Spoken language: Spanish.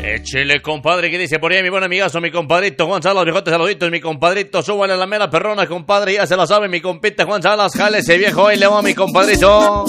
Échele, compadre, ¿qué dice por ahí mi buen amigazo, mi compadrito Juan Salas, viejotes saluditos, mi compadrito, súbale a la mera perrona, compadre, ya se la sabe, mi compita Juan Salas, jale ese viejo, ahí le va mi compadrito.